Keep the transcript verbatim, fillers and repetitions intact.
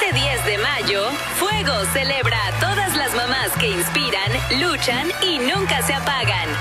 Este diez de mayo, Fuego celebra a todas las mamás que inspiran, luchan y nunca se apagan.